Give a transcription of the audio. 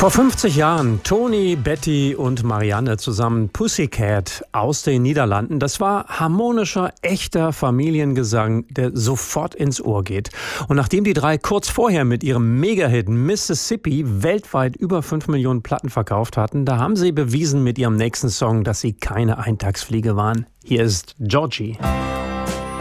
Vor 50 Jahren Toni, Betty und Marianne zusammen Pussycat aus den Niederlanden. Das war harmonischer, echter Familiengesang, der sofort ins Ohr geht. Und nachdem die drei kurz vorher mit ihrem Megahit Mississippi weltweit über 5 Millionen Platten verkauft hatten, da haben sie bewiesen mit ihrem nächsten Song, dass sie keine Eintagsfliege waren. Hier ist Georgie.